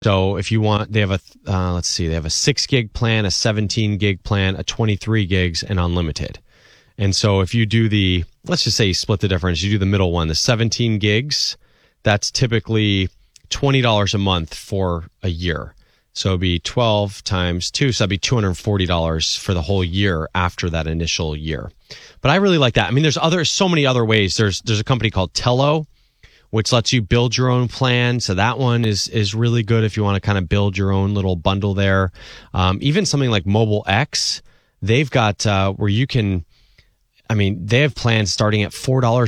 So if you want, they have they have a 6 gig plan, a 17 gig plan, a 23 gigs, and unlimited. And so if you do let's just say you split the difference, you do the middle one, the 17 gigs, that's typically $20 a month for a year. So it'd be 12 times 2, so that'd be $240 for the whole year after that initial year. But I really like that. I mean, there's so many other ways. There's a company called Tello, which lets you build your own plan. So that one is really good if you want to kind of build your own little bundle there. Even something like Mobile X, they've got where you can, I mean, they have plans starting at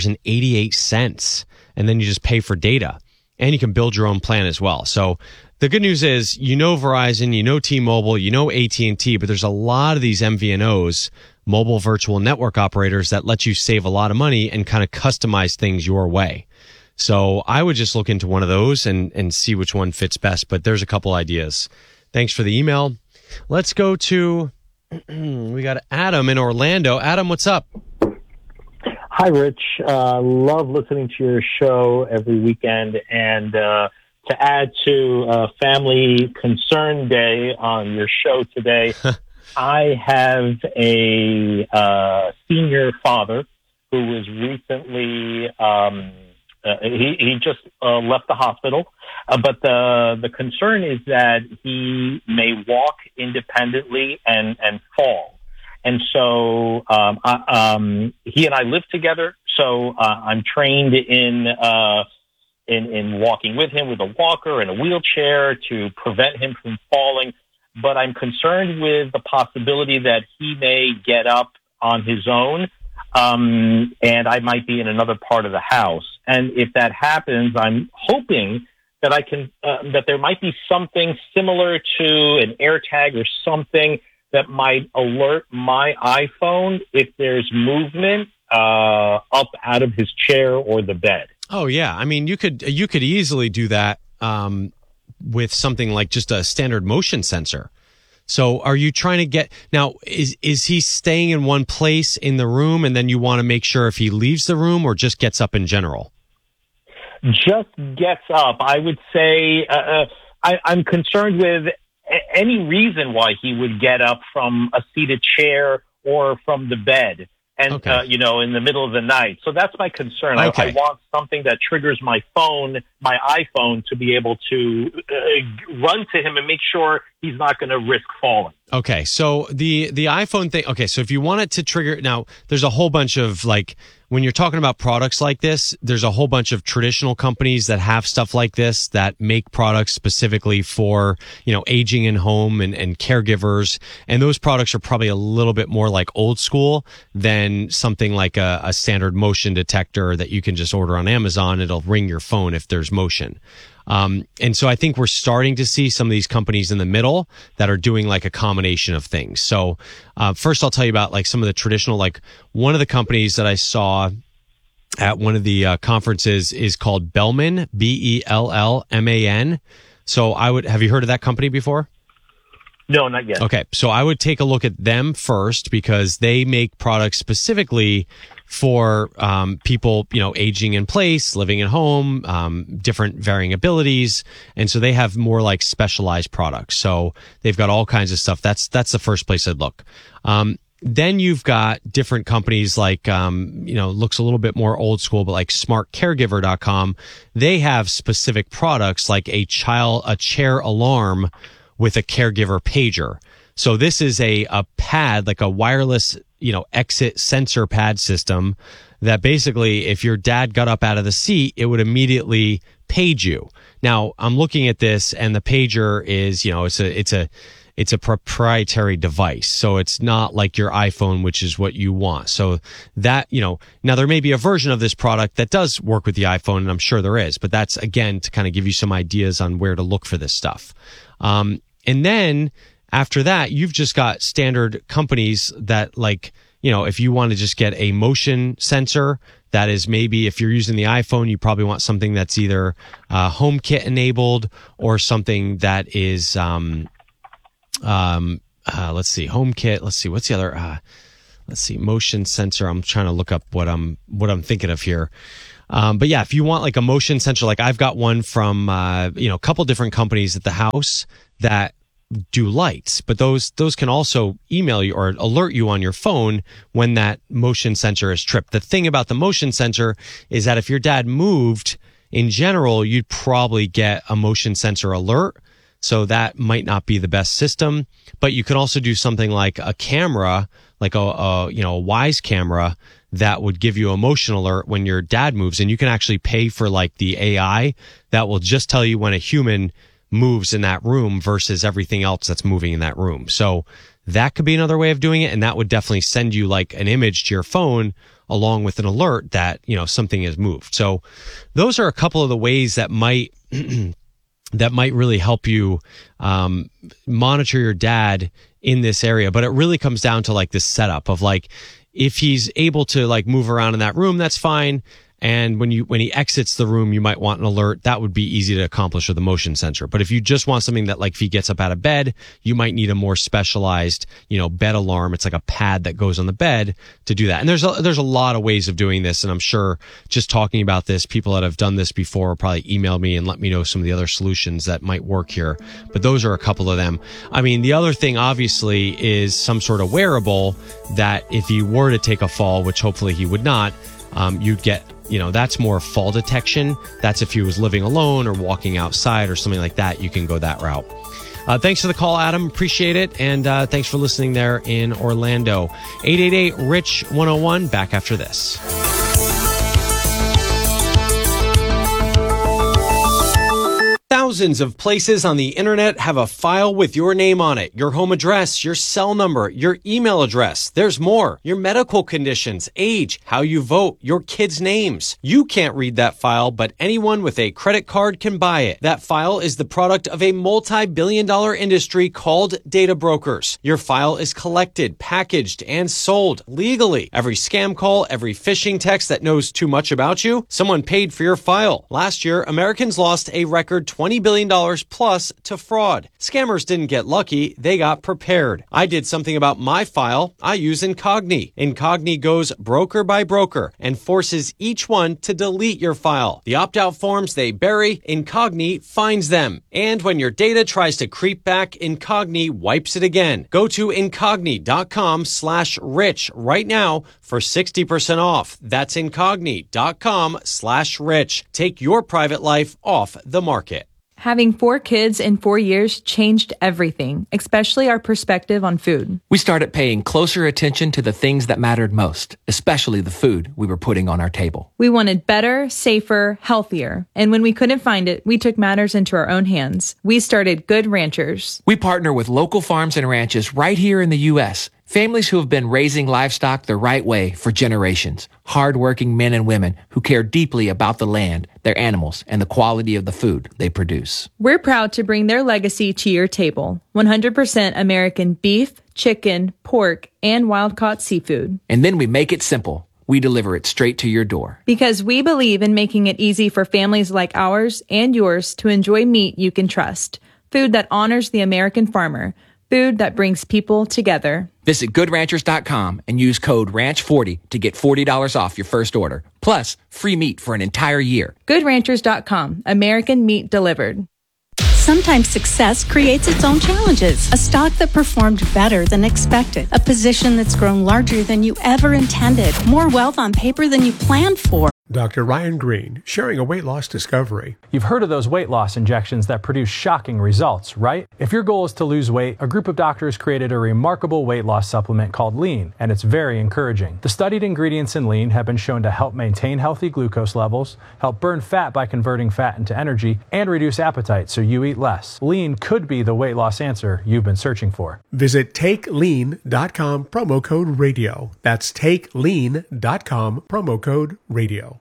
$4.88, and then you just pay for data, and you can build your own plan as well. So the good news is, Verizon, T-Mobile, AT&T, but there's a lot of these MVNOs, mobile virtual network operators, that let you save a lot of money and kind of customize things your way. So I would just look into one of those and see which one fits best. But there's a couple ideas. Thanks for the email. Let's go to, we got Adam in Orlando. Adam, what's up? Hi, Rich. Love listening to your show every weekend. And to add to Family Concern Day on your show today, I have a senior father who was recently... he just left the hospital, but the concern is that he may walk independently and fall. And so he and I live together, so I'm trained in walking with him with a walker and a wheelchair to prevent him from falling. But I'm concerned with the possibility that he may get up on his own, and I might be in another part of the house. And if that happens, I'm hoping that that there might be something similar to an AirTag or something that might alert my iPhone if there's movement up out of his chair or the bed. Oh yeah, I mean you could easily do that with something like just a standard motion sensor. So are you trying to get, now, is he staying in one place in the room, and then you want to make sure if he leaves the room, or just gets up in general? Just gets up. I would say I'm concerned with any reason why he would get up from a seated chair or from the bed. And, okay. In the middle of the night. So that's my concern. Okay. I want something that triggers my iPhone, to be able to run to him and make sure he's not going to risk falling. Okay. So the iPhone thing. Okay. So if you want it to trigger, now there's a whole bunch of when you're talking about products like this, there's a whole bunch of traditional companies that have stuff like this that make products specifically for, aging in home and caregivers. And those products are probably a little bit more like old school than something like a standard motion detector that you can just order on Amazon. It'll ring your phone if there's motion. And so I think we're starting to see some of these companies in the middle that are doing like a combination of things. So, first I'll tell you about like some of the traditional, like one of the companies that I saw at one of the conferences is called Bellman, Bellman. So have you heard of that company before? No, not yet. Okay. So I would take a look at them first, because they make products specifically for people, aging in place, living at home, different varying abilities. And so they have more like specialized products. So they've got all kinds of stuff. That's the first place I'd look. Then you've got different companies like, looks a little bit more old school, but like smartcaregiver.com. They have specific products like a chair alarm with a caregiver pager. So this is a pad, like a wireless, exit sensor pad system that basically, if your dad got up out of the seat, it would immediately page you. Now, I'm looking at this, and the pager is, it's a proprietary device. So it's not like your iPhone, which is what you want. So that, now there may be a version of this product that does work with the iPhone, and I'm sure there is, but that's again to kind of give you some ideas on where to look for this stuff. And then after that, you've just got standard companies that if you want to just get a motion sensor, that is maybe if you're using the iPhone, you probably want something that's either HomeKit enabled or something that is, let's see, HomeKit. Let's see, what's the other, motion sensor. I'm trying to look up what I'm thinking of here. But yeah, if you want like a motion sensor, like I've got one from, a couple different companies at the house that do lights, but those can also email you or alert you on your phone when that motion sensor is tripped. The thing about the motion sensor is that if your dad moved, in general, you'd probably get a motion sensor alert. So that might not be the best system, but you can also do something like a camera, like a Wise camera that would give you a motion alert when your dad moves. And you can actually pay for like the AI that will just tell you when a human moves in that room versus everything else that's moving in that room. So that could be another way of doing it. And that would definitely send you like an image to your phone along with an alert that, something has moved. So those are a couple of the ways that might really help you monitor your dad in this area. But it really comes down to like this setup of like, if he's able to like move around in that room, that's fine. And when he exits the room, you might want an alert. That would be easy to accomplish with a motion sensor. But if you just want something that like if he gets up out of bed, you might need a more specialized, bed alarm. It's like a pad that goes on the bed to do that. And there's a lot of ways of doing this. And I'm sure just talking about this, people that have done this before will probably email me and let me know some of the other solutions that might work here. But those are a couple of them. I mean, the other thing obviously is some sort of wearable that if he were to take a fall, which hopefully he would not, you'd get, that's more fall detection. That's if he was living alone or walking outside or something like that. You can go that route. Thanks for the call, Adam. Appreciate it. And thanks for listening there in Orlando. 888-RICH-101. Back after this. Thousands of places on the internet have a file with your name on it, your home address, your cell number, your email address. There's more. Your medical conditions, age, how you vote, your kids' names. You can't read that file, but anyone with a credit card can buy it. That file is the product of a multi-billion-dollar industry called data brokers. Your file is collected, packaged, and sold legally. Every scam call, every phishing text that knows too much about you, someone paid for your file. Last year, Americans lost a record $20 billion plus to fraud. Scammers didn't get lucky, they got prepared. I did something about my file. I use Incogni. Incogni goes broker by broker and forces each one to delete your file. The opt-out forms they bury, Incogni finds them. And when your data tries to creep back, Incogni wipes it again. Go to Incogni.com/rich right now for 60% off. That's Incogni.com/rich. Take your private life off the market. Having 4 kids in 4 years changed everything, especially our perspective on food. We started paying closer attention to the things that mattered most, especially the food we were putting on our table. We wanted better, safer, healthier. And when we couldn't find it, we took matters into our own hands. We started Good Ranchers. We partner with local farms and ranches right here in the U.S., families who have been raising livestock the right way for generations. Hard-working men and women who care deeply about the land, their animals, and the quality of the food they produce. We're proud to bring their legacy to your table. 100% American beef, chicken, pork, and wild-caught seafood. And then we make it simple. We deliver it straight to your door. Because we believe in making it easy for families like ours and yours to enjoy meat you can trust. Food that honors the American farmer. Food that brings people together. Visit GoodRanchers.com and use code RANCH40 to get $40 off your first order. Plus, free meat for an entire year. GoodRanchers.com. American meat delivered. Sometimes success creates its own challenges. A stock that performed better than expected. A position that's grown larger than you ever intended. More wealth on paper than you planned for. Dr. Ryan Green, sharing a weight loss discovery. You've heard of those weight loss injections that produce shocking results, right? If your goal is to lose weight, a group of doctors created a remarkable weight loss supplement called Lean, and it's very encouraging. The studied ingredients in Lean have been shown to help maintain healthy glucose levels, help burn fat by converting fat into energy, and reduce appetite so you eat less. Lean could be the weight loss answer you've been searching for. Visit TakeLean.com, promo code radio. That's TakeLean.com, promo code radio.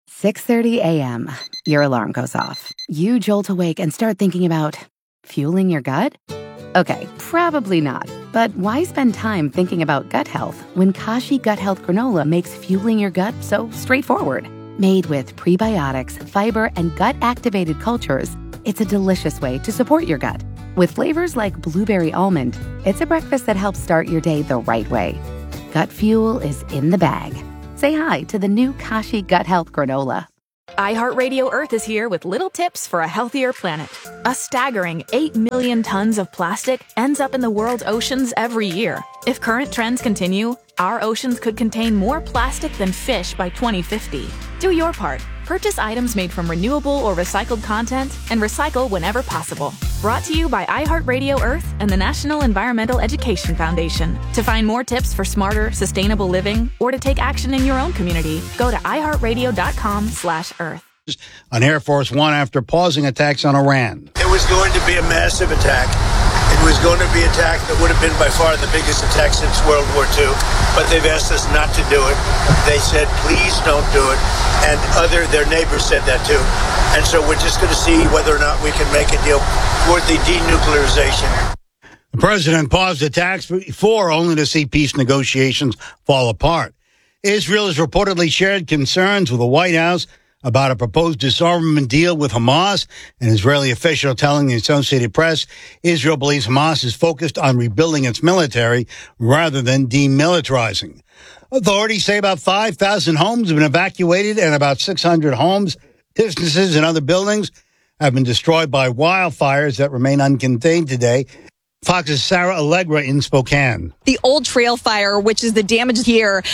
6:30 a.m. Your alarm goes off. You jolt awake and start thinking about fueling your gut? Okay, probably not. But why spend time thinking about gut health when Kashi Gut Health Granola makes fueling your gut so straightforward? Made with prebiotics, fiber, and gut-activated cultures, it's a delicious way to support your gut. With flavors like blueberry almond, it's a breakfast that helps start your day the right way. Gut fuel is in the bag. Say hi to the new Kashi Gut Health Granola. iHeartRadio Earth is here with little tips for a healthier planet. A staggering 8 million tons of plastic ends up in the world's oceans every year. If current trends continue, our oceans could contain more plastic than fish by 2050. Do your part. Purchase items made from renewable or recycled content and recycle whenever possible. Brought to you by iHeartRadio Earth and the National Environmental Education Foundation. To find more tips for smarter, sustainable living or to take action in your own community, go to iHeartRadio.com/Earth. On Air Force One after pausing attacks on Iran. It was going to be a massive attack. It was going to be an attack that would have been by far the biggest attack since World War II, but they've asked us not to do it. They said, please don't do it. And their neighbors said that too. And so we're just going to see whether or not we can make a deal for the denuclearization. The president paused attacks before only to see peace negotiations fall apart. Israel has reportedly shared concerns with the White House about a proposed disarmament deal with Hamas. An Israeli official telling the Associated Press Israel believes Hamas is focused on rebuilding its military rather than demilitarizing. Authorities say about 5,000 homes have been evacuated and about 600 homes, businesses, and other buildings have been destroyed by wildfires that remain uncontained today. Fox's Sarah Allegra in Spokane. The Old Trail Fire, which is the damage here,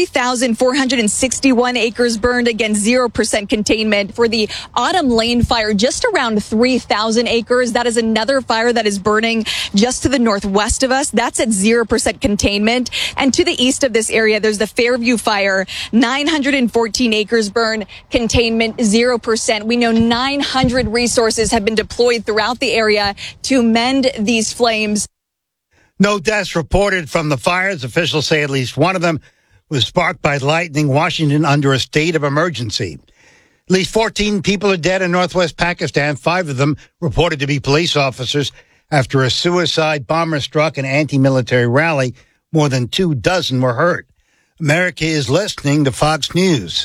3,461 acres burned, again, 0% containment. For the Autumn Lane Fire, just around 3,000 acres. That is another fire that is burning just to the northwest of us. That's at 0% containment. And to the east of this area, there's the Fairview Fire, 914 acres burned, containment 0%. We know 900 resources have been deployed throughout the area to mend these flames. No deaths reported from the fires. Officials say at least one of them was sparked by lightning. Washington under a state of emergency. At least 14 people are dead in northwest Pakistan, 5 of them reported to be police officers after a suicide bomber struck an anti-military rally. More than 24 were hurt. America is listening to Fox News.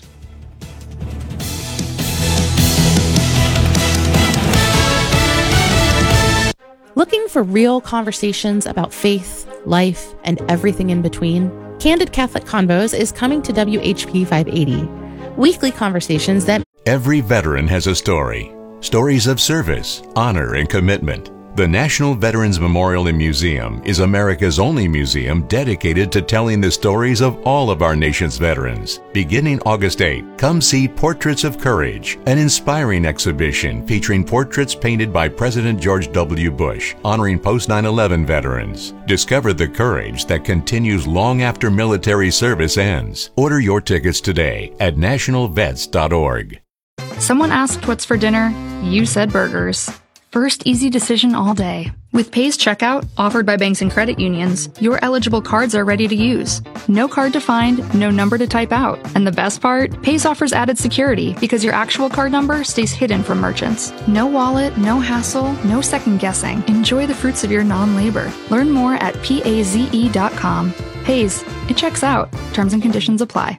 Looking for real conversations about faith, life, and everything in between? Candid Catholic Convos is coming to WHP 580. Weekly conversations that... Every veteran has a story. Stories of service, honor, and commitment. The National Veterans Memorial and Museum is America's only museum dedicated to telling the stories of all of our nation's veterans. Beginning August 8, come see Portraits of Courage, an inspiring exhibition featuring portraits painted by President George W. Bush, honoring post-9/11 veterans. Discover the courage that continues long after military service ends. Order your tickets today at nationalvets.org. Someone asked what's for dinner. You said burgers. First easy decision all day. With Pays Checkout, offered by banks and credit unions, your eligible cards are ready to use. No card to find, no number to type out. And the best part? Pays offers added security because your actual card number stays hidden from merchants. No wallet, no hassle, no second guessing. Enjoy the fruits of your non-labor. Learn more at PAZE.com. Pays, it checks out. Terms and conditions apply.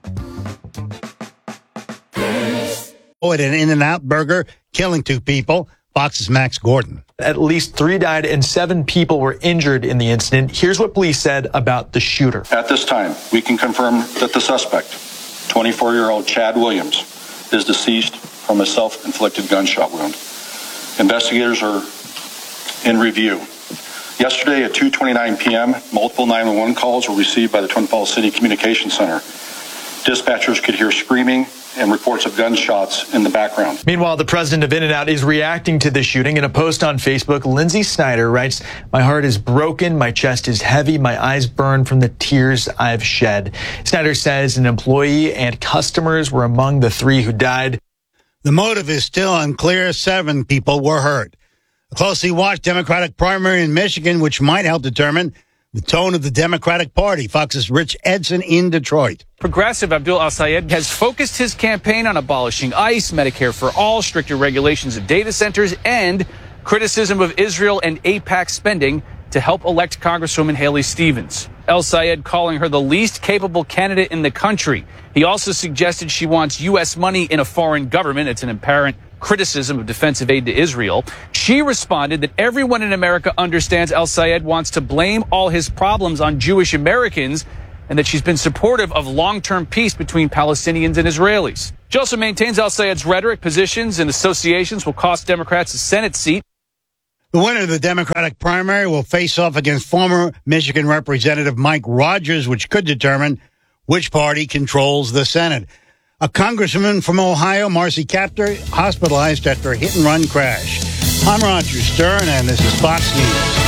At an In-N-Out burger, killing 2 people. Fox's Max Gordon. At least 3 died and 7 people were injured in the incident. Here's what police said about the shooter. At this time, we can confirm that the suspect, 24-year-old Chad Williams, is deceased from a self-inflicted gunshot wound. Investigators are in review. Yesterday at 2:29 p.m., multiple 911 calls were received by the Twin Falls City Communications Center. Dispatchers could hear screaming and reports of gunshots in the background. Meanwhile, the president of In-N-Out is reacting to the shooting. In a post on Facebook, Lindsay Snyder writes, "My heart is broken, my chest is heavy, my eyes burn from the tears I've shed." Snyder says an employee and customers were among the 3 who died. The motive is still unclear. 7 people were hurt. A closely watched Democratic primary in Michigan, which might help determine the tone of the Democratic Party. Fox's Rich Edson in Detroit. Progressive Abdul Al-Sayed has focused his campaign on abolishing ICE, Medicare for all, stricter regulations of data centers, and criticism of Israel and AIPAC spending to help elect Congresswoman Haley Stevens. El-Sayed calling her the least capable candidate in the country. He also suggested she wants U.S. money in a foreign government. It's an apparent criticism of defensive aid to Israel. She responded that everyone in America understands El-Sayed wants to blame all his problems on Jewish Americans and that she's been supportive of long-term peace between Palestinians and Israelis. She also maintains al-Sayed's rhetoric, positions, and associations will cost Democrats a Senate seat. The winner of the Democratic primary will face off against former Michigan Representative Mike Rogers, which could determine which party controls the Senate. A congresswoman from Ohio, Marcy Kaptur, hospitalized after a hit-and-run crash. I'm Roger Stern, and this is Fox News.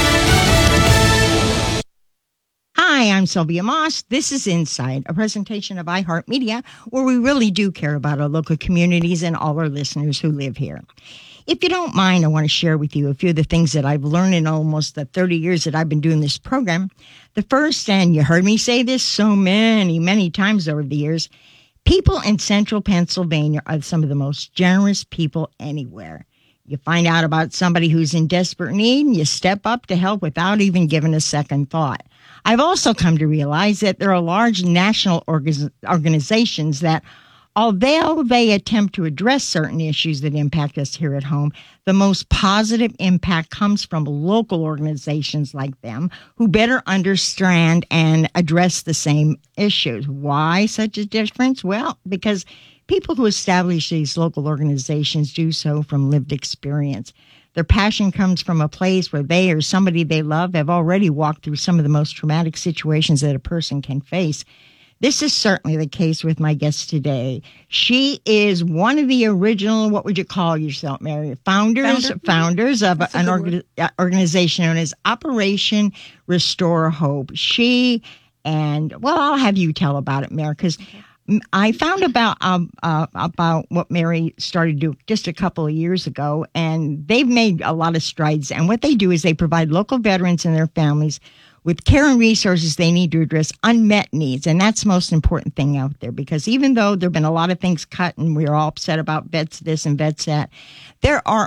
Hi, I'm Sylvia Moss. This is Inside, a presentation of iHeartMedia, where we really do care about our local communities and all our listeners who live here. If you don't mind, I want to share with you a few of the things that I've learned in almost the 30 years that I've been doing this program. The first, and you heard me say this so many times over the years, people in central Pennsylvania are some of the most generous people anywhere. You find out about somebody who's in desperate need, and you step up to help without even giving a second thought. I've also come to realize that there are large national organizations that, although they attempt to address certain issues that impact us here at home, the most positive impact comes from local organizations like them who better understand and address the same issues. Why such a difference? Well, because people who establish these local organizations do so from lived experience. Their passion comes from a place where they or somebody they love have already walked through some of the most traumatic situations that a person can face. This is certainly the case with my guest today. She is one of the original, what would you call yourself, Mary? Founders of an organization known as Operation Restore Hope. I'll have you tell about it, Mary, because I found about what Mary started to do just a couple of years ago, and they've made a lot of strides. And what they do is they provide local veterans and their families with care and resources they need to address unmet needs. And that's the most important thing out there, because even though there have been a lot of things cut and we're all upset about vets this and vets that, there are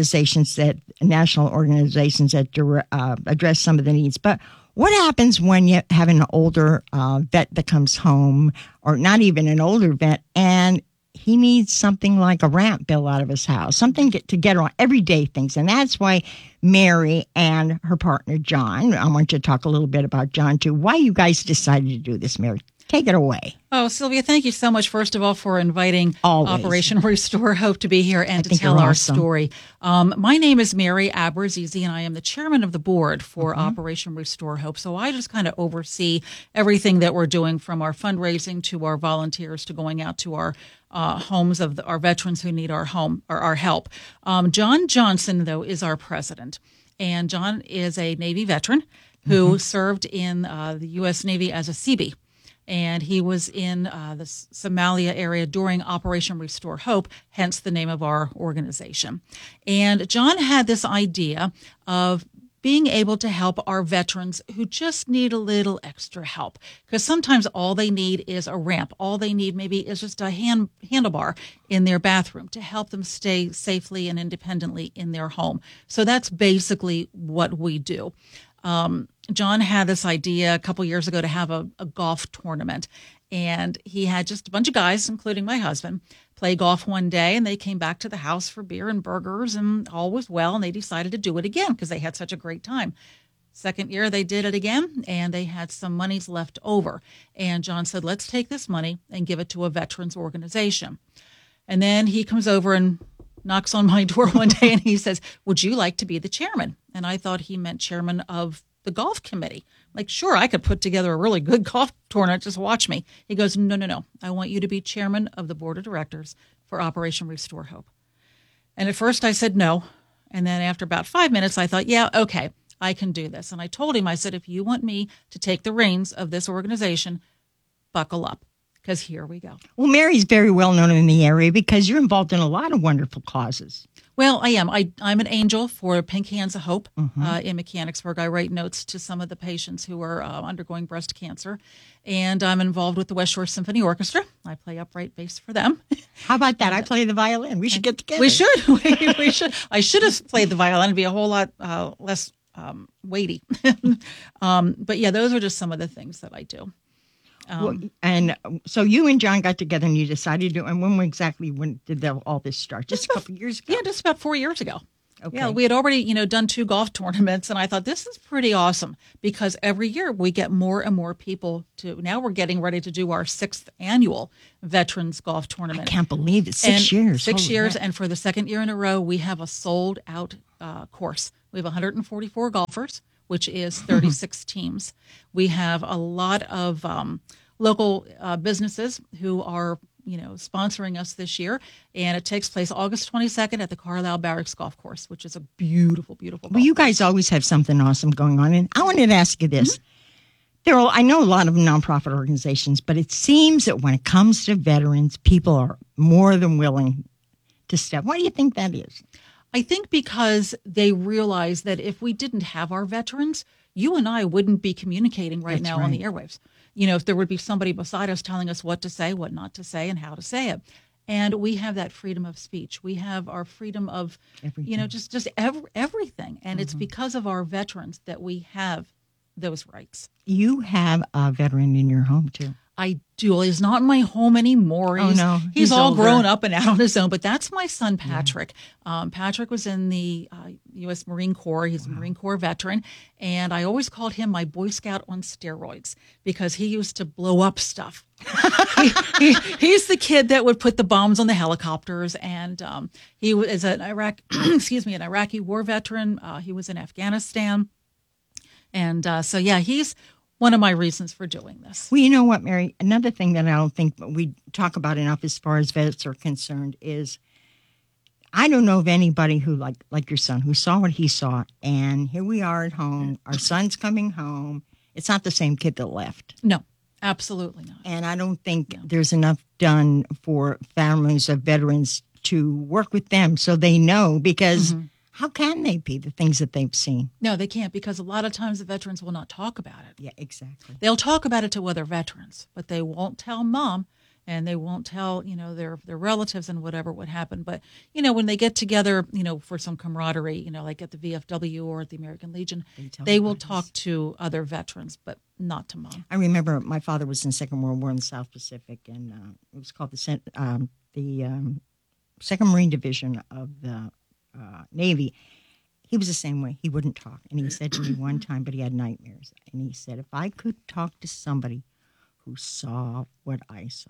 national organizations that address some of the needs. But what happens when you have an older vet that comes home, or not even an older vet, and he needs something like a ramp built out of his house, something to get around, everyday things. And that's why Mary and her partner, John, I want you to talk a little bit about John, too, why you guys decided to do this, Mary. Take it away. Oh, Sylvia, thank you so much, first of all, for inviting Operation Restore Hope to be here and to tell our story. My name is Mary Abrazizi, and I am the chairman of the board for Operation Restore Hope. So I just kind of oversee everything that we're doing, from our fundraising to our volunteers to going out to our homes of our veterans who need our help. John Johnson, though, is our president. And John is a Navy veteran who served in the U.S. Navy as a Seabee. And he was in the Somalia area during Operation Restore Hope, hence the name of our organization. And John had this idea of being able to help our veterans who just need a little extra help. Because sometimes all they need is a ramp. All they need maybe is just a handlebar in their bathroom to help them stay safely and independently in their home. So that's basically what we do. John had this idea a couple years ago to have a golf tournament, and he had just a bunch of guys, including my husband, play golf one day, and they came back to the house for beer and burgers, and all was well, and they decided to do it again because they had such a great time. Second year, they did it again, and they had some monies left over. And John said, let's take this money and give it to a veterans organization. And then he comes over and knocks on my door one day, and he says, would you like to be the chairman? And I thought he meant chairman of the golf committee. Like, sure, I could put together a really good golf tournament. Just watch me. He goes, no. I want you to be chairman of the board of directors for Operation Restore Hope. And at first I said no. And then after about 5 minutes, I thought, yeah, okay, I can do this. And I told him, I said, if you want me to take the reins of this organization, buckle up, because here we go. Well, Mary's very well known in the area because you're involved in a lot of wonderful causes. Well, I am. I'm an angel for Pink Hands of Hope in Mechanicsburg. I write notes to some of the patients who are undergoing breast cancer. And I'm involved with the West Shore Symphony Orchestra. I play upright bass for them. How about that? I play the violin. We should get together. We should. We should. I should have played the violin. It'd be a whole lot less weighty. But yeah, those are just some of the things that I do. So you and John got together and you decided to, and when did all this start? Just a couple of years ago? Yeah, just about 4 years ago. Okay. Yeah, we had already, done 2 golf tournaments, and I thought this is pretty awesome because every year we get more and more people to. Now we're getting ready to do our 6th annual Veterans Golf Tournament. I can't believe it. 6 years. 6 years, and for the 2nd year in a row, we have a sold-out course. We have 144 golfers, which is 36 teams. We have a lot of local businesses who are sponsoring us this year, and it takes place August 22nd at the Carlisle Barracks Golf Course, which is a beautiful, beautiful golf Well, you guys always have something awesome going on, and I wanted to ask you this. I know a lot of nonprofit organizations, but it seems that when it comes to veterans, people are more than willing to step. Why do you think that is? I think because they realize that if we didn't have our veterans, you and I wouldn't be communicating right now on the airwaves. If there would be somebody beside us telling us what to say, what not to say, and how to say it. And we have that freedom of speech. We have our freedom of, just everything. And it's because of our veterans that we have those rights. You have a veteran in your home, too. I do. He's not in my home anymore. He's all older. Grown up and out on his own. But that's my son, Patrick. Yeah. Patrick was in the U.S. Marine Corps. He's a Marine Corps veteran. And I always called him my Boy Scout on steroids because he used to blow up stuff. He's the kid that would put the bombs on the helicopters. And he was an Iraqi war veteran. He was in Afghanistan. And he's one of my reasons for doing this. Well, you know what, Mary? Another thing that I don't think we talk about enough as far as vets are concerned is I don't know of anybody who, like your son, who saw what he saw. And here we are at home. Our son's coming home. It's not the same kid that left. No, absolutely not. And I don't think there's enough done for families of veterans to work with them so they know because how can they be the things that they've seen? No, they can't because a lot of times the veterans will not talk about it. Yeah, exactly. They'll talk about it to other veterans, but they won't tell mom and they won't tell, their relatives and whatever would happen. But, when they get together, for some camaraderie, like at the VFW or at the American Legion, they will talk to other veterans, but not to mom. I remember my father was in the Second World War in the South Pacific, and it was called the Second Marine Division of the Navy. He was the same way. He wouldn't talk. And he said to me one time, but he had nightmares. And he said, if I could talk to somebody who saw what I saw.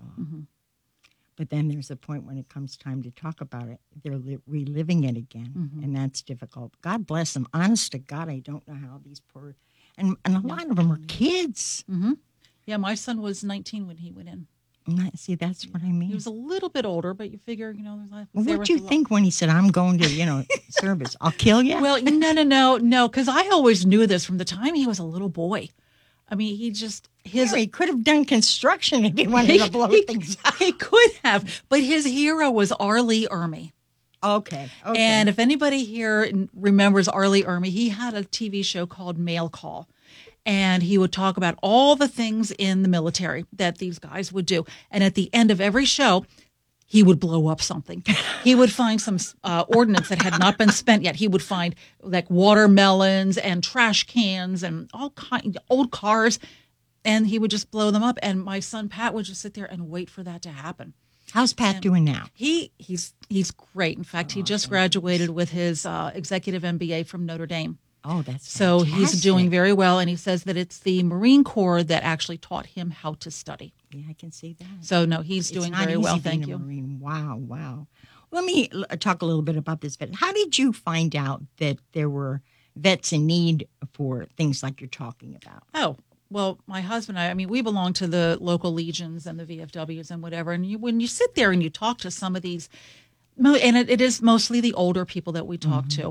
But then there's a point when it comes time to talk about it, they're reliving it again. And that's difficult. God bless them. Honest to God, I don't know how these poor, and a lot of them are kids. Yeah, my son was 19 when he went in. See, that's what I mean. He was a little bit older, but you figure, what did you think when he said, I'm going to, service? I'll kill you? Well, no, because I always knew this from the time he was a little boy. I mean, he could have done construction if he wanted to blow things up. He could have, but his hero was R. Lee Ermey. Okay. And if anybody here remembers R. Lee Ermey, he had a TV show called Mail Call. And he would talk about all the things in the military that these guys would do. And at the end of every show, he would blow up something. He would find some ordnance that had not been spent yet. He would find like watermelons and trash cans and all kinds old cars, and he would just blow them up. And my son Pat would just sit there and wait for that to happen. How's Pat doing now? He's great. In fact, he just graduated with his executive MBA from Notre Dame. Oh, that's so fantastic. He's doing very well, and he says that it's the Marine Corps that actually taught him how to study. Yeah, I can see that. So no, he's doing very well. Thank you. Marine. Wow. Let me talk a little bit about this vet. How did you find out that there were vets in need for things like you're talking about? Oh, well, my husband and I we belong to the local legions and the VFWs and whatever. And when you sit there and you talk to some of these, and it is mostly the older people that we talk to,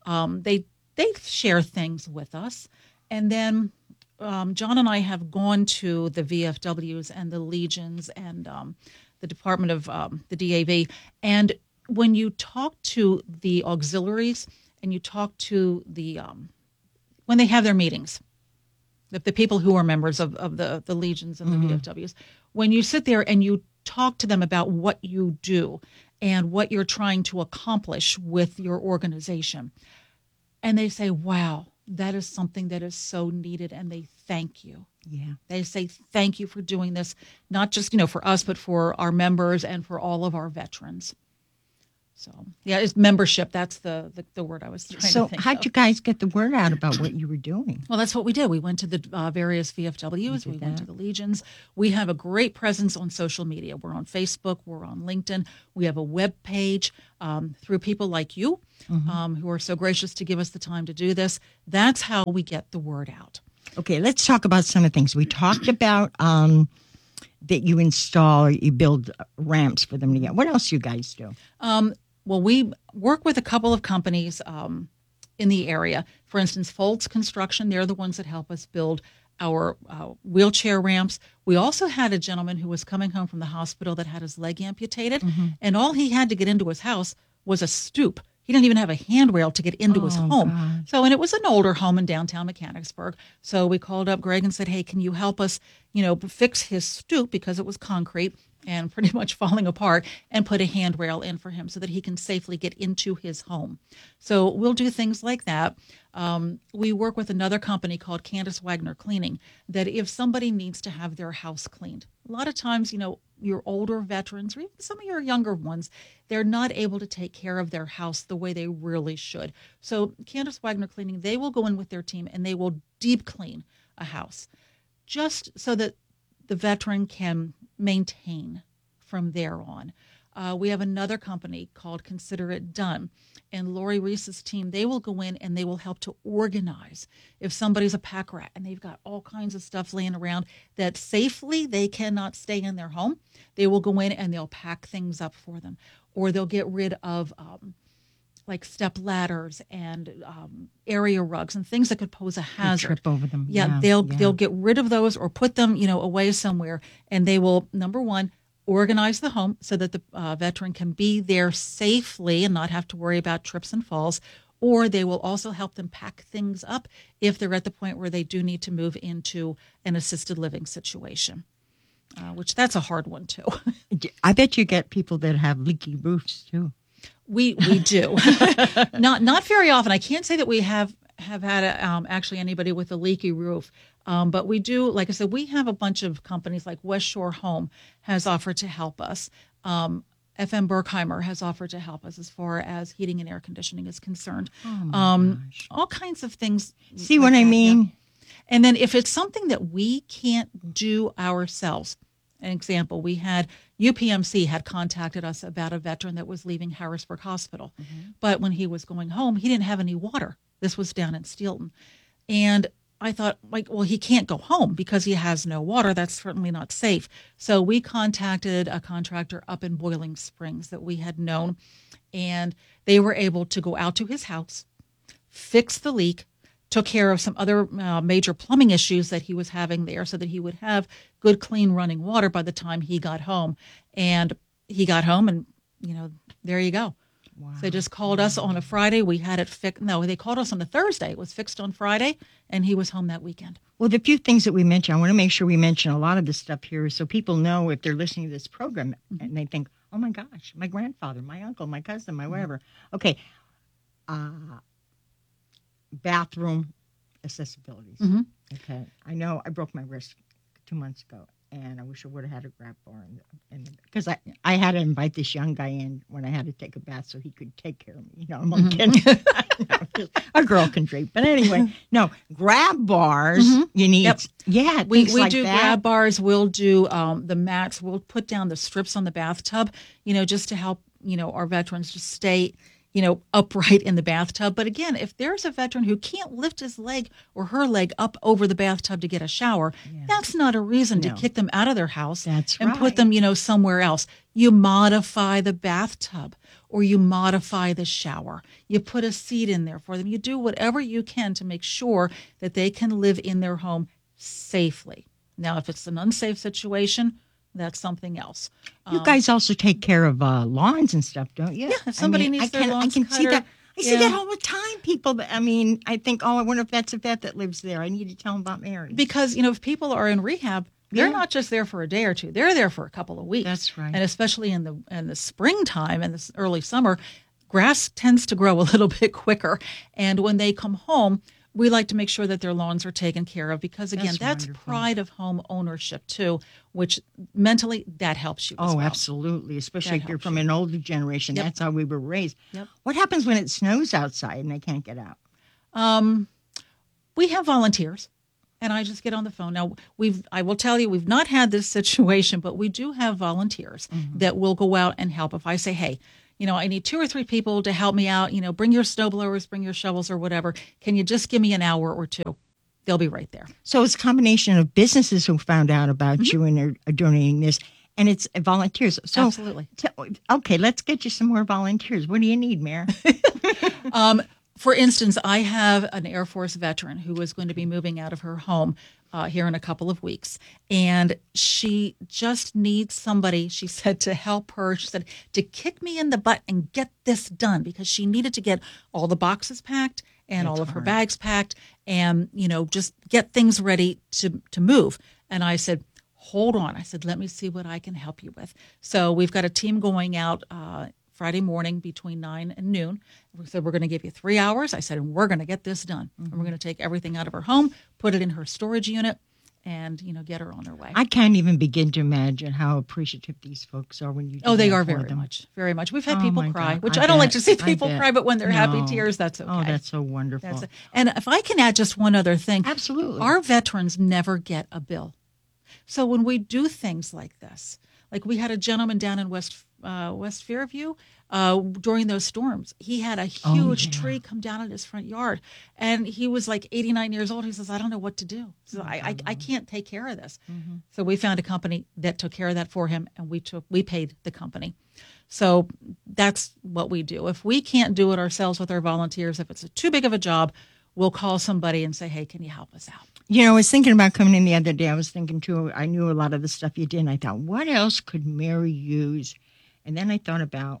they share things with us. And then John and I have gone to the VFWs and the legions and the Department of the DAV. And when you talk to the auxiliaries and you talk to the when they have their meetings, the people who are members of the legions and the VFWs, when you sit there and you talk to them about what you do and what you're trying to accomplish with your organization, and they say, wow, that is something that is so needed, and they thank you. Yeah. They say, thank you for doing this, not just, for us, but for our members and for all of our veterans. So, yeah, it's membership. That's the word I was trying to think So how'd you guys get the word out about what you were doing? Well, that's what we did. We went to the various VFWs. We went to the Legions. We have a great presence on social media. We're on Facebook. We're on LinkedIn. We have a web page through people like you who are so gracious to give us the time to do this. That's how we get the word out. Okay, let's talk about some of the things. We talked about that you install or you build ramps for them to get. What else you guys do? Well, we work with a couple of companies in the area. For instance, Folds Construction, they're the ones that help us build our wheelchair ramps. We also had a gentleman who was coming home from the hospital that had his leg amputated, and all he had to get into his house was a stoop. He didn't even have a handrail to get into his home. God. So, and it was an older home in downtown Mechanicsburg. So we called up Greg and said, hey, can you help us, fix his stoop because it was concrete and pretty much falling apart, and put a handrail in for him so that he can safely get into his home. So we'll do things like that. We work with another company called Candace Wagner Cleaning, that if somebody needs to have their house cleaned, a lot of times, your older veterans or even some of your younger ones, they're not able to take care of their house the way they really should. So Candace Wagner Cleaning, they will go in with their team and they will deep clean a house just so that the veteran can maintain from there on. We have another company called Consider It Done, and Lori Reese's team, they will go in and they will help to organize. If somebody's a pack rat and they've got all kinds of stuff laying around that safely they cannot stay in their home, they will go in and they'll pack things up for them. Or they'll get rid of like step ladders and area rugs and things that could pose a hazard. Trip over them. Yeah, they'll get rid of those or put them, away somewhere, and they will, number one, organize the home so that the veteran can be there safely and not have to worry about trips and falls. Or they will also help them pack things up if they're at the point where they do need to move into an assisted living situation, which that's a hard one too. I bet you get people that have leaky roofs too. We do. not very often. I can't say that we have had actually anybody with a leaky roof. But we do, like I said, we have a bunch of companies like West Shore Home has offered to help us. FM Berkheimer has offered to help us as far as heating and air conditioning is concerned. All kinds of things. See what I mean? Yeah. And then if it's something that we can't do ourselves, an example, we had UPMC had contacted us about a veteran that was leaving Harrisburg Hospital. But when he was going home, he didn't have any water. This was down in Steelton. And I thought, well, he can't go home because he has no water. That's certainly not safe. So we contacted a contractor up in Boiling Springs that we had known, and they were able to go out to his house, fix the leak, took care of some other major plumbing issues that he was having there so that he would have good, clean running water by the time he got home. And he got home and, there you go. Wow. So they just called us on a Friday. We had it fixed. No, they called us on the Thursday. It was fixed on Friday, and he was home that weekend. Well, the few things that we mentioned, I want to make sure we mention a lot of this stuff here so people know if they're listening to this program and they think, oh, my gosh, my grandfather, my uncle, my cousin, my whatever. Okay. Bathroom accessibilities. Okay. I know I broke my wrist 2 months ago, and I wish I would have had a grab bar because I had to invite this young guy in when I had to take a bath so he could take care of me. I'm only kidding. A girl can drape, but anyway, no grab bars. You need, we like do that. Grab bars. We'll do the mats. We'll put down the strips on the bathtub, just to help our veterans just stay upright in the bathtub. But again, if there's a veteran who can't lift his leg or her leg up over the bathtub to get a shower, that's not a reason to kick them out of their house and put them, somewhere else. You modify the bathtub or you modify the shower. You put a seat in there for them. You do whatever you can to make sure that they can live in their home safely. Now, if it's an unsafe situation, that's something else. You guys also take care of lawns and stuff, don't you? Yeah, if somebody needs their lawns I can cutter, see that. I see that all the time. People, I think, I wonder if that's a vet that lives there. I need to tell them about Mary. Because, if people are in rehab, they're not just there for a day or two. They're there for a couple of weeks. That's right. And especially in the springtime and the early summer, grass tends to grow a little bit quicker. And when they come home, we like to make sure that their lawns are taken care of because, again, that's wonderful. pride of home ownership, too, which mentally that helps you as well. Absolutely, especially if you're from an older generation. Yep. That's how we were raised. Yep. What happens when it snows outside and they can't get out? We have volunteers, and I just get on the phone. Now, I will tell you, we've not had this situation, but we do have volunteers that will go out and help. If I say, hey, I need 2 or 3 people to help me out, bring your snow blowers, bring your shovels or whatever. Can you just give me an hour or 2? They'll be right there. So it's a combination of businesses who found out about you and are donating this, and it's volunteers. So, absolutely. Okay, let's get you some more volunteers. What do you need, Mayor? For instance, I have an Air Force veteran who is going to be moving out of her home here in a couple of weeks. And she just needs somebody, she said, to help her. She said, to kick me in the butt and get this done, because she needed to get all the boxes packed and all of her bags packed and, just get things ready to move. And I said, hold on. I said, let me see what I can help you with. So we've got a team going out Friday morning between 9 and noon. We said, we're going to give you 3 hours. I said, and we're going to get this done. And we're going to take everything out of her home, put it in her storage unit, and, get her on her way. I can't even begin to imagine how appreciative these folks are when you do they that are for very them. much, very much. We've had people cry, God. which I don't like to see I people bet. cry, but when they're happy No. tears, that's okay. Oh, that's so wonderful. And if I can add just one other thing. Absolutely. Our veterans never get a bill. So when we do things like this, like we had a gentleman down in West Fairview during those storms. He had a huge tree come down in his front yard, and he was like 89 years old. He says, I don't know what to do. So I can't take care of this. So we found a company that took care of that for him, and we paid the company. So that's what we do. If we can't do it ourselves with our volunteers, if it's too big of a job, we'll call somebody and say, hey, can you help us out? I was thinking about coming in the other day. I was thinking, too, I knew a lot of the stuff you did, and I thought, what else could Mary use? And then I thought about,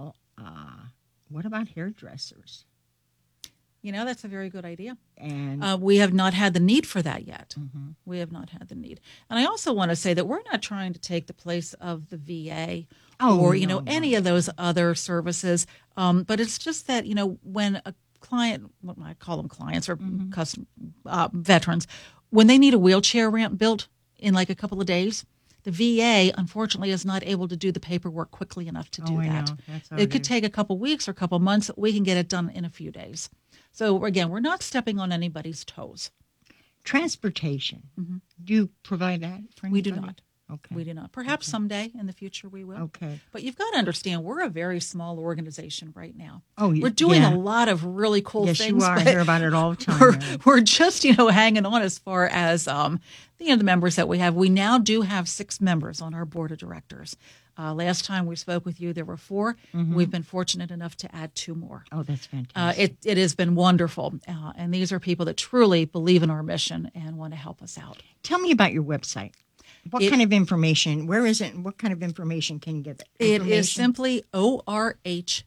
what about hairdressers? That's a very good idea. And we have not had the need for that yet. We have not had the need. And I also want to say that we're not trying to take the place of the VA any of those other services. But it's just that, when a client, what I call them clients or veterans, when they need a wheelchair ramp built in like a couple of days, the VA, unfortunately, is not able to do the paperwork quickly enough to do that. It could take a couple weeks or a couple months. We can get it done in a few days. So, again, we're not stepping on anybody's toes. Transportation. Do you provide that for anybody? We do not. Okay. We do not. Perhaps someday in the future we will. Okay. But you've got to understand, we're a very small organization right now. Oh, we're doing a lot of really cool yes, things. Yes, you are. I hear about it all the time. We're just, hanging on as far as the members that we have. We now do have 6 members on our board of directors. Last time we spoke with you, there were 4. We've been fortunate enough to add 2 more. Oh, that's fantastic. It has been wonderful. And these are people that truly believe in our mission and want to help us out. Tell me about your website. What kind of information? Where is it? And what kind of information can you get? It is simply orhusa.org.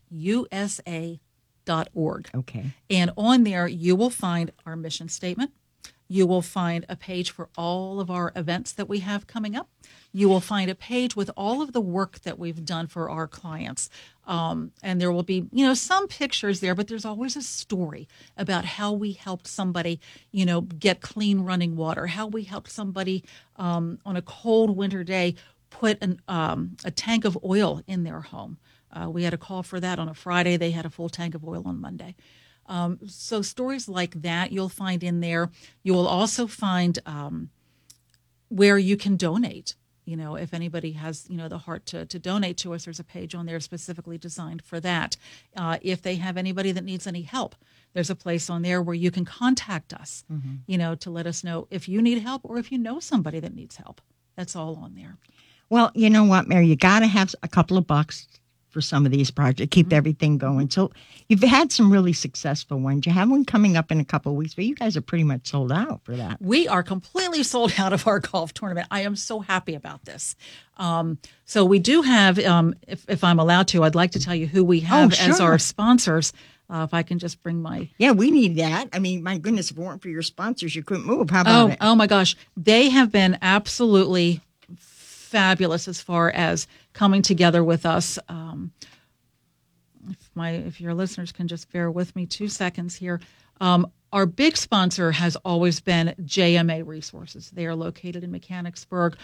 Okay. And on there, you will find our mission statement. You will find a page for all of our events that we have coming up. You will find a page with all of the work that we've done for our clients. And there will be, some pictures there, but there's always a story about how we helped somebody, get clean running water, how we helped somebody on a cold winter day put a tank of oil in their home. We had a call for that on a Friday. They had a full tank of oil on Monday. So stories like that you'll find in there. You will also find where you can donate. If anybody has, the heart to donate to us, there's a page on there specifically designed for that. If they have anybody that needs any help, there's a place on there where you can contact us, to let us know if you need help or if you know somebody that needs help. That's all on there. Well, you know what, Mary, you got to have a couple of bucks for some of these projects, keep everything going. So you've had some really successful ones. You have one coming up in a couple of weeks, but you guys are pretty much sold out for that. We are completely sold out of our golf tournament. I am so happy about this. So we do have, if I'm allowed to, I'd like to tell you who we have as our sponsors. If I can just bring my... Yeah, we need that. I mean, my goodness, if it weren't for your sponsors, you couldn't move. How about it? Oh, my gosh. They have been absolutely fabulous as far as coming together with us. If your listeners can just bear with me 2 seconds here. Our big sponsor has always been JMA Resources. They are located in Mechanicsburg.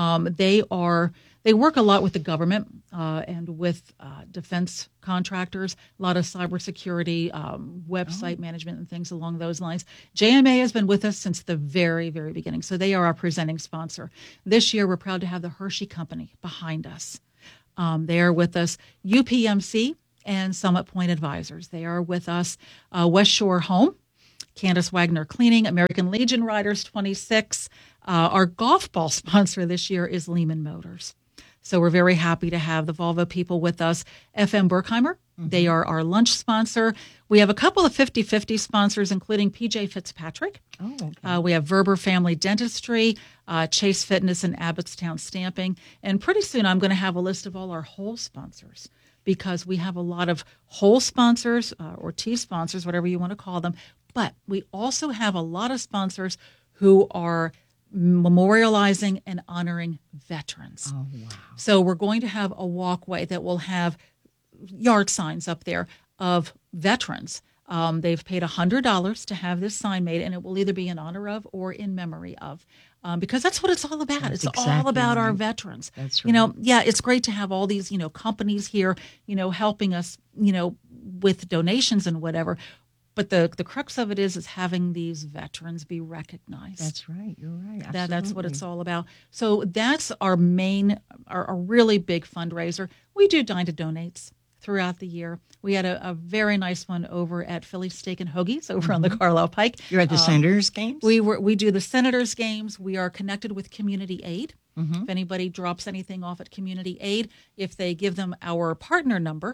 They work a lot with the government and with defense contractors, a lot of cybersecurity, website management, and things along those lines. JMA has been with us since the very, very beginning, so they are our presenting sponsor. This year, we're proud to have the Hershey Company behind us. They are with us. UPMC and Summit Point Advisors. They are with us. West Shore Home, Candace Wagner Cleaning, American Legion Riders 26. Our golf ball sponsor this year is Lehman Motors. So we're very happy to have the Volvo people with us. FM Berkheimer, they are our lunch sponsor. We have a couple of 50-50 sponsors, including PJ Fitzpatrick. Oh, okay. We have Verber Family Dentistry, Chase Fitness, and Abbottstown Stamping. And pretty soon I'm going to have a list of all our whole sponsors, because we have a lot of whole sponsors or T sponsors, whatever you want to call them. But we also have a lot of sponsors who are memorializing and honoring veterans. Oh, wow. So we're going to have a walkway that will have yard signs up there of veterans. They've paid $100 to have this sign made, and it will either be in honor of or in memory of, because that's what it's all about. That's it's all about our veterans. That's right. It's great to have all these, companies here, helping us, with donations and whatever. But the crux of it is having these veterans be recognized. That's right. You're right. That's what it's all about. So that's our main, our really big fundraiser. We do Dine to Donates throughout the year. We had a very nice one over at Philly Steak and Hoagies over on the Carlisle Pike. You're at the Senators games? We do the Senators games. We are connected with Community Aid. Mm-hmm. If anybody drops anything off at Community Aid, if they give them our partner number,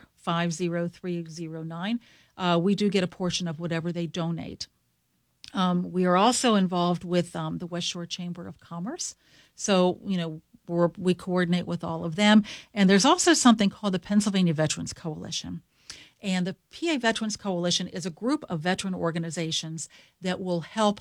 50309, we do get a portion of whatever they donate. We are also involved with the West Shore Chamber of Commerce. So, we coordinate with all of them. And there's also something called the Pennsylvania Veterans Coalition. And the PA Veterans Coalition is a group of veteran organizations that will help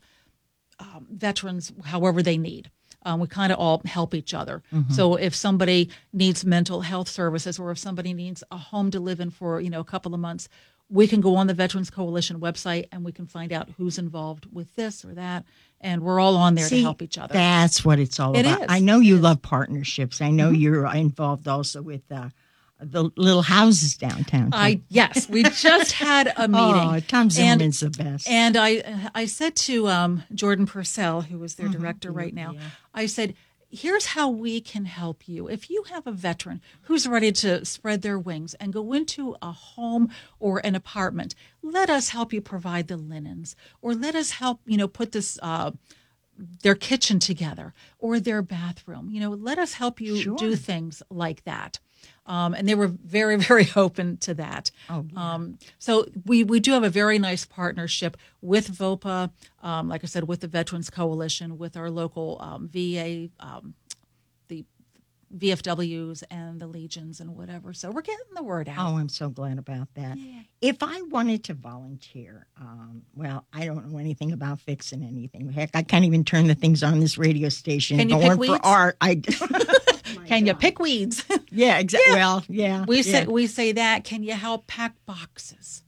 veterans however they need. We kind of all help each other. Mm-hmm. So if somebody needs mental health services, or if somebody needs a home to live in for, a couple of months, we can go on the Veterans Coalition website and we can find out who's involved with this or that. And we're all on there to help each other. That's what it's all about. Is. I know you love partnerships. I know you're involved also with the little houses downtown. Yes, we just had a meeting. Oh, Tom Zimmerman's the best. And I said to Jordan Purcell, who is their director right now, I said, here's how we can help you. If you have a veteran who's ready to spread their wings and go into a home or an apartment, let us help you provide the linens, or let us help, put this their kitchen together or their bathroom. Let us help you do things like that. And they were very, very open to that. Oh, yeah. So we do have a very nice partnership with VOPA, like I said, with the Veterans Coalition, with our local VA, the VFWs and the Legions and whatever. So we're getting the word out. Oh, I'm so glad about that. Yeah. If I wanted to volunteer, I don't know anything about fixing anything. Heck, I can't even turn the things on this radio station. Can you pick weeds? For art, Can you pick weeds? Yeah, exactly. Yeah. Well, yeah. We say that. Can you help pack boxes?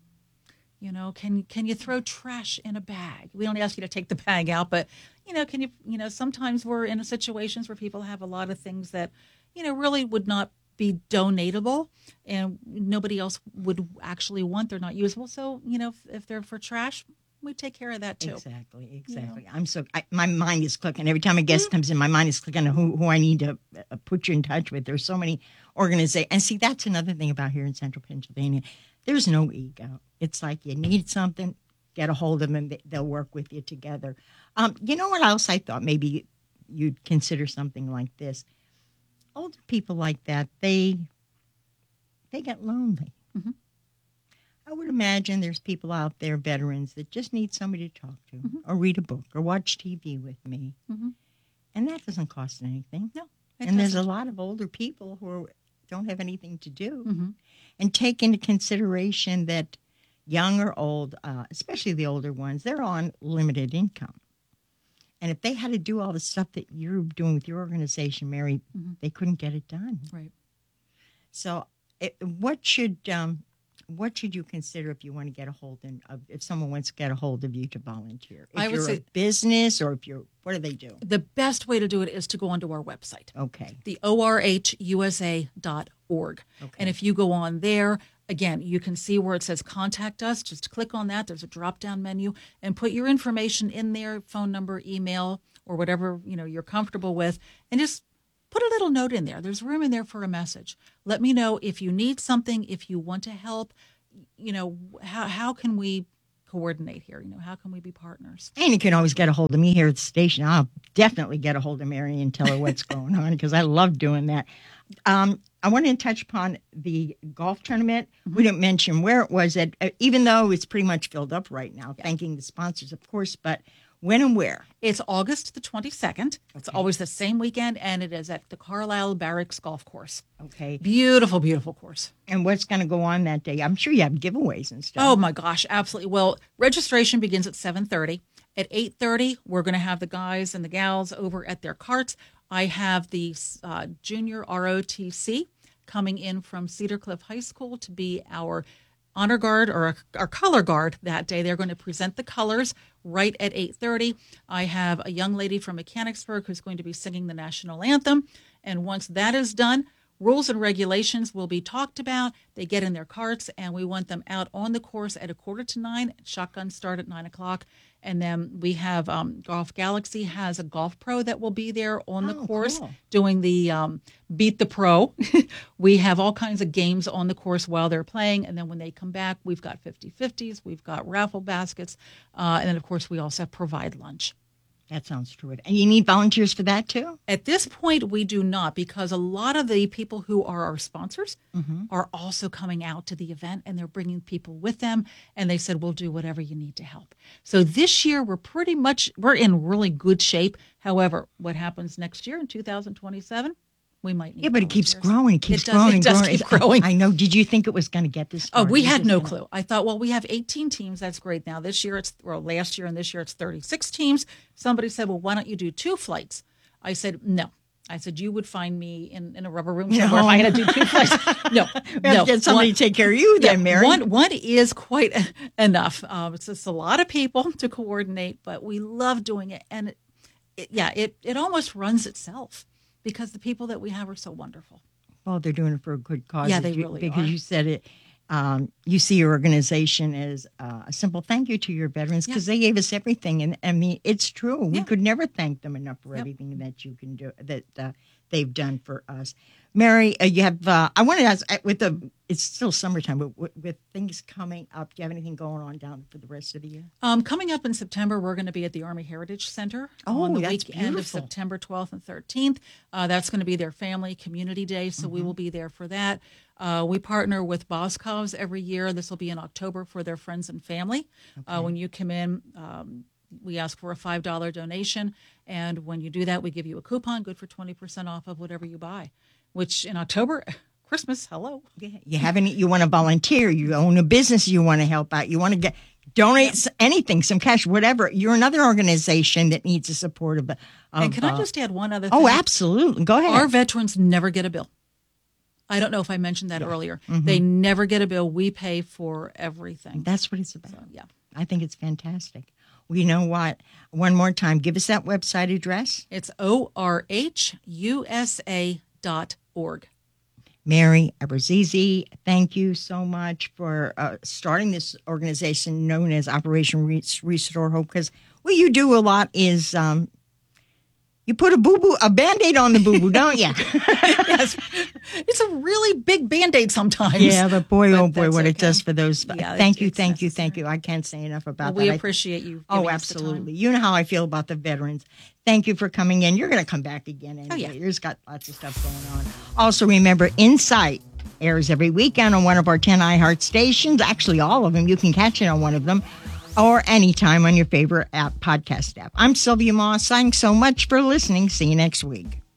Can you throw trash in a bag? We don't ask you to take the bag out, but can you? Sometimes we're in situations where people have a lot of things that really would not be donatable, and nobody else would actually want. They're not usable. So if they're for trash, we take care of that too. Exactly. I'm my mind is clicking every time a guest comes in. My mind is clicking on who I need to put you in touch with. There's so many organizations, and see, that's another thing about here in Central Pennsylvania. There's no ego. It's like you need something, get a hold of them. They'll work with you together. You know what else I thought maybe you'd consider something like this? Older people like that, they get lonely. Mm-hmm. I would imagine there's people out there, veterans, that just need somebody to talk to, or read a book, or watch TV with me. Mm-hmm. And that doesn't cost anything. No. And there's a lot of older people who don't have anything to do. Mm-hmm. And take into consideration that young or old, especially the older ones, they're on limited income. And if they had to do all the stuff that you're doing with your organization, Mary, they couldn't get it done. Right. So what should what should you consider if you want to get a hold of, if someone wants to get a hold of you to volunteer? If I would you're say a business, or if you're, what do they do? The best way to do it is to go onto our website. Okay. The orhusa.org. Okay. And if you go on there, again, you can see where it says contact us. Just click on that. There's a drop-down menu and put your information in there, phone number, email, or whatever, you're comfortable with, and just put a little note in there. There's room in there for a message. Let me know if you need something, if you want to help, how can we coordinate here? How can we be partners? And you can always get a hold of me here at the station. I'll definitely get a hold of Mary and tell her what's going on, because I love doing that. I wanted to touch upon the golf tournament. Mm-hmm. We didn't mention where it was at, even though it's pretty much filled up right now, thanking the sponsors, of course, but when and where? It's August the 22nd. It's always the same weekend, and it is at the Carlisle Barracks Golf Course. Okay. Beautiful, beautiful course. And what's going to go on that day? I'm sure you have giveaways and stuff. Oh, my gosh, absolutely. Well, registration begins at 7:30. At 8:30, we're going to have the guys and the gals over at their carts. I have the junior ROTC coming in from Cedar Cliff High School to be our honor guard, or our color guard that day. They're going to present the colors right at 8:30. I have a young lady from Mechanicsburg who's going to be singing the national anthem. And once that is done, rules and regulations will be talked about. They get in their carts, and we want them out on the course at 8:45. Shotguns start at 9 o'clock. And then we have Golf Galaxy has a golf pro that will be there on the course doing the Beat the Pro. We have all kinds of games on the course while they're playing. And then when they come back, we've got 50-50s, we've got raffle baskets. And then, of course, we also provide lunch. That sounds terrific. And you need volunteers for that, too? At this point, we do not, because a lot of the people who are our sponsors are also coming out to the event, and they're bringing people with them. And they said, we'll do whatever you need to help. So this year, we're in really good shape. However, what happens next year in 2027? We might need but it keeps growing. It keeps growing. It does keep growing. I know. Did you think it was going to get this far? Oh, we had no clue. I thought, well, we have 18 teams. That's great. Now, last year and this year it's 36 teams. Somebody said, well, why don't you do 2 flights? I said, no. I said, you would find me in a rubber room somewhere if I had to do 2 flights. No. Get somebody to take care of you then, Mary. One is quite enough. It's just a lot of people to coordinate, but we love doing it. And it almost runs itself, because the people that we have are so wonderful. Well, they're doing it for a good cause. Yeah, they really because are. You said it. You see your organization as a simple thank you to your veterans, because they gave us everything. And I mean, it's true. We could never thank them enough for everything that you can do, that they've done for us. Mary, you have, I wanted to ask, it's still summertime, but with things coming up, do you have anything going on down for the rest of the year? Coming up in September, we're going to be at the Army Heritage Center on the weekend beautiful. of September 12th and 13th. That's going to be their family community day, so we will be there for that. We partner with Boscov's every year. This will be in October for their friends and family. Okay. When you come in, we ask for a $5 donation, and when you do that, we give you a coupon good for 20% off of whatever you buy, which in October, Christmas, hello. You want to volunteer, you own a business, you want to help out, you want to donate anything, some cash, whatever. You're another organization that needs the support of and can I just add one other thing? Oh, absolutely. Go ahead. Our veterans never get a bill. I don't know if I mentioned that earlier. Mm-hmm. They never get a bill. We pay for everything. That's what it's about. So, yeah. I think it's fantastic. Well, you know what? One more time, give us that website address. It's orhusa.org. Mary Abrazizi, thank you so much for starting this organization known as Operation Restore Hope, because what you do a lot is you put a Band-Aid on the boo-boo, don't you? Yes. It's a really big Band-Aid sometimes. Yeah, but boy, what it does for those. Yeah, thank you. I can't say enough about that. We appreciate you. Oh, absolutely. You know how I feel about the veterans. Thank you for coming in. You're going to come back again anyway. Oh, yeah. You've got lots of stuff going on. Also, remember, Insight airs every weekend on one of our 10 iHeart stations. Actually, all of them. You can catch it on one of them, or anytime on your favorite podcast app. I'm Sylvia Moss. Thanks so much for listening. See you next week.